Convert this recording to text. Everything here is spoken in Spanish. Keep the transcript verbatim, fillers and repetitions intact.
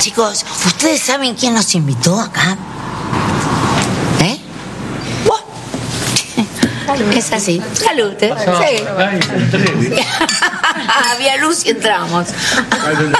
Chicos, ¿ustedes saben quién nos invitó acá? ¿Eh? Buah. Es así. Salud. ¿eh? Sí. Había luz y entramos.